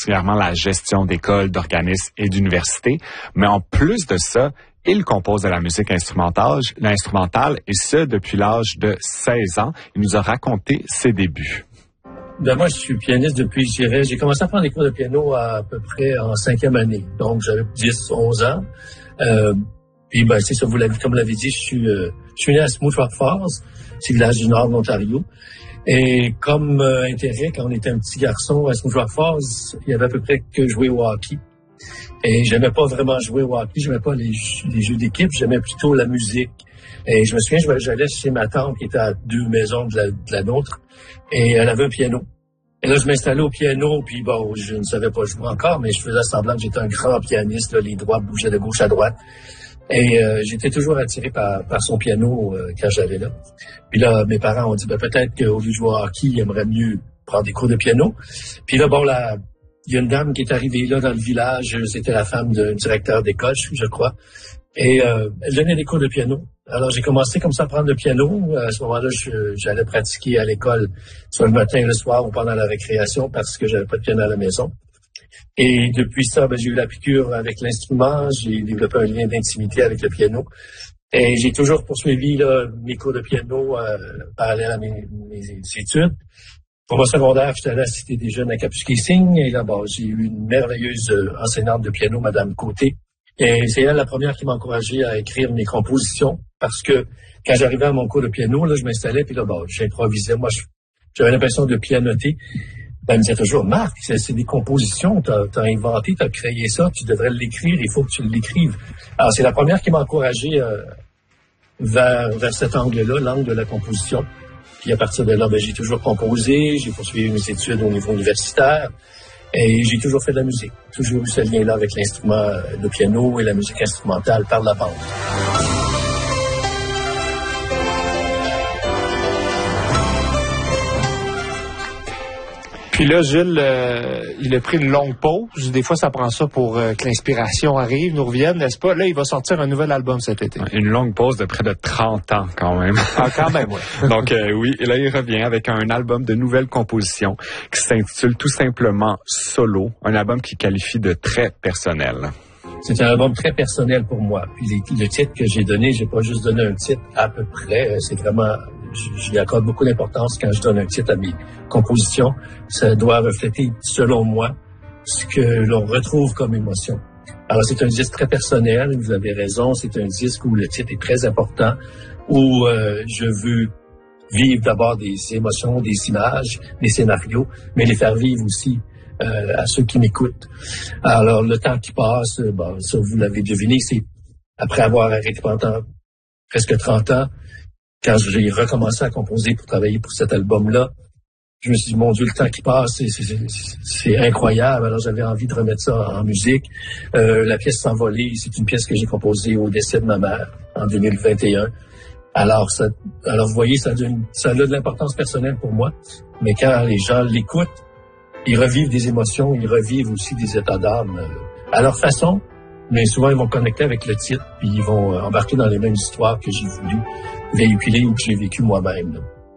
particulièrement la gestion d'écoles, d'organismes et d'universités. Mais en plus de ça, il compose de la musique instrumentale, et ce, depuis l'âge de 16 ans. Il nous a raconté ses débuts. Ben moi, je suis pianiste depuis, j'ai commencé à prendre des cours de piano à peu près en 5e année. Donc, j'avais 10, 11 ans. Puis, ben, c'est ça, comme vous l'avez dit, je suis né à Smooth Rock Falls, c'est le village du nord de l'Ontario. Et comme intérêt, quand on était un petit garçon à Smooth Rock Falls, il y avait à peu près que jouer au hockey. Et j'aimais pas vraiment jouer au hockey, j'aimais pas les jeux d'équipe, j'aimais plutôt la musique. Et je me souviens, j'allais chez ma tante qui était à 2 maisons de la nôtre, et elle avait un piano. Et là, je m'installais au piano, puis bon, je ne savais pas jouer encore, mais je faisais semblant que j'étais un grand pianiste, là, les doigts bougeaient de gauche à droite. Et j'étais toujours attiré par son piano quand j'allais là. Puis là, mes parents ont dit, ben peut-être qu'au lieu de jouer au hockey, ils aimeraient mieux prendre des cours de piano. Puis là, bon, il y a une dame qui est arrivée là dans le village, c'était la femme d'un directeur d'école, je crois, et elle donnait des cours de piano. Alors j'ai commencé comme ça à prendre le piano. À ce moment-là, j'allais pratiquer à l'école, soit le matin, le soir ou pendant la récréation, parce que j'avais pas de piano à la maison. Et depuis ça, ben, j'ai eu la piqûre avec l'instrument, j'ai développé un lien d'intimité avec le piano. Et j'ai toujours poursuivi là, mes cours de piano parallèles à mes études. Pour mon secondaire, j'étais allé à la Cité des Jeunes à Kapuskasing, et là-bas, j'ai eu une merveilleuse enseignante de piano, Madame Côté. Et c'est elle la première qui m'a encouragé à écrire mes compositions, parce que quand j'arrivais à mon cours de piano, là, je m'installais, puis là, j'improvisais. Moi, j'avais l'impression de pianoter. Ben, elle me disait toujours, Marc, c'est des compositions, t'as inventé, t'as créé ça, tu devrais l'écrire, il faut que tu l'écrives. Alors, c'est la première qui m'a encouragé vers cet angle-là, l'angle de la composition. Puis à partir de là, ben, j'ai toujours composé, j'ai poursuivi mes études au niveau universitaire et j'ai toujours fait de la musique. Toujours eu ce lien-là avec l'instrument, le piano et la musique instrumentale par la bande. Puis là, Jules, il a pris une longue pause. Des fois, ça prend ça pour que l'inspiration arrive, nous revienne, n'est-ce pas? Là, il va sortir un nouvel album cet été. Une longue pause de près de 30 ans, quand même. Ah, quand même, oui. Donc, oui, et là, il revient avec un album de nouvelles compositions qui s'intitule tout simplement Solo, un album qu'il qualifie de très personnel. C'est un album très personnel pour moi. Puis le titre que j'ai donné, j'ai pas juste donné un titre à peu près. C'est vraiment, j'y accorde beaucoup d'importance quand je donne un titre à mes compositions. Ça doit refléter, selon moi, ce que l'on retrouve comme émotion. Alors, c'est un disque très personnel, vous avez raison. C'est un disque où le titre est très important, où je veux vivre d'abord des émotions, des images, des scénarios, mais les faire vivre aussi à ceux qui m'écoutent. Alors, le temps qui passe, bon, ça, vous l'avez deviné, c'est après avoir arrêté pendant presque 30 ans, quand j'ai recommencé à composer pour travailler pour cet album-là, je me suis dit, mon Dieu, le temps qui passe, c'est incroyable. Alors, j'avais envie de remettre ça en musique. La pièce S'envoler, c'est une pièce que j'ai composée au décès de ma mère en 2021. Alors, vous voyez, ça a de l'importance personnelle pour moi. Mais quand les gens l'écoutent, ils revivent des émotions, ils revivent aussi des états d'âme à leur façon, mais souvent ils vont connecter avec le titre, puis ils vont embarquer dans les mêmes histoires que j'ai voulu véhiculer ou que j'ai vécu moi-même. Là.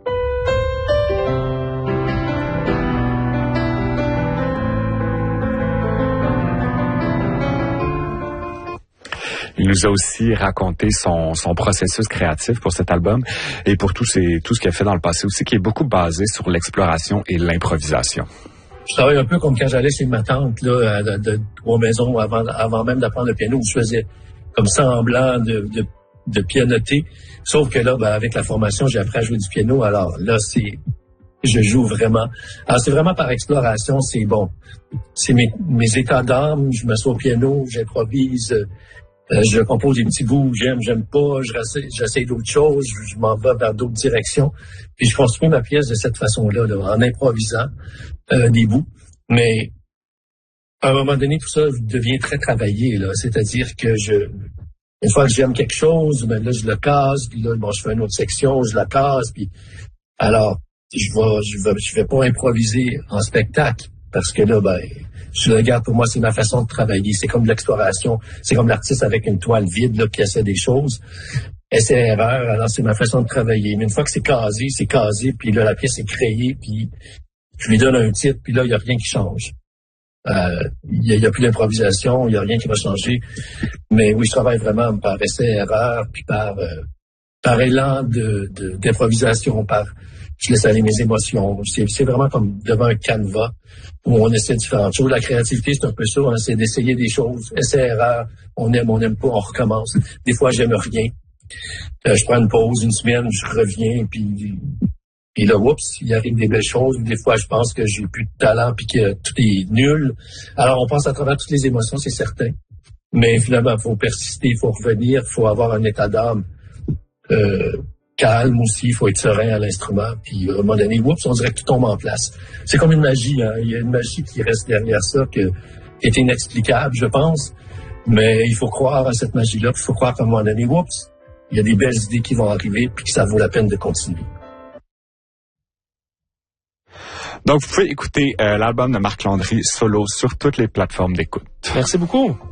Il nous a aussi raconté son processus créatif pour cet album et pour tout ce qu'il a fait dans le passé aussi, qui est beaucoup basé sur l'exploration et l'improvisation. Je travaille un peu comme quand j'allais chez ma tante, là, de 3 maisons avant même d'apprendre le piano, où je faisais comme semblant de pianoter. Sauf que là, ben, avec la formation, j'ai appris à jouer du piano. Alors là, je joue vraiment. Alors c'est vraiment par exploration, c'est bon. C'est mes états d'âme, je m'assois au piano, j'improvise, je compose des petits bouts, j'aime pas, j'essaie d'autres choses, je m'en vais vers d'autres directions. Puis je construis ma pièce de cette façon-là, là, en improvisant des bouts. Mais à un moment donné, tout ça devient très travaillé, là. C'est-à-dire que une fois que j'aime quelque chose, ben là, je le casse, puis là, bon, je fais une autre section, je la casse, puis alors, je vais pas improviser en spectacle, parce que là, ben, je le regarde, pour moi, c'est ma façon de travailler. C'est comme de l'exploration. C'est comme l'artiste avec une toile vide, là, qui essaie des choses. Essai-erreur. Alors, c'est ma façon de travailler. Mais une fois que c'est casé, puis là, la pièce est créée, puis je lui donne un titre, puis là, il n'y a rien qui change. Il y a plus d'improvisation, il y a rien qui va changer. Mais oui, je travaille vraiment par essai-erreur, puis par élan d'improvisation, je laisse aller mes émotions. C'est vraiment comme devant un canevas où on essaie différentes choses. La créativité, c'est un peu ça, hein, c'est d'essayer des choses. Essai-erreur, on aime pas, on recommence. Des fois, j'aime rien. Je prends une pause, une semaine, je reviens, puis là, oups, il arrive des belles choses. Des fois, je pense que j'ai plus de talent puis que tout est nul. Alors, on passe à travers toutes les émotions, c'est certain. Mais finalement, il faut persister, il faut revenir, il faut avoir un état d'âme calme aussi, il faut être serein à l'instrument. Puis à un moment donné, oups, on dirait que tout tombe en place. C'est comme une magie, hein. Il y a une magie qui reste derrière ça, qui est inexplicable, je pense. Mais il faut croire à cette magie-là, puis il faut croire qu'à un moment donné, oups, il y a des belles idées qui vont arriver, puis que ça vaut la peine de continuer. Donc, vous pouvez écouter l'album de Marc Landry solo sur toutes les plateformes d'écoute. Merci beaucoup.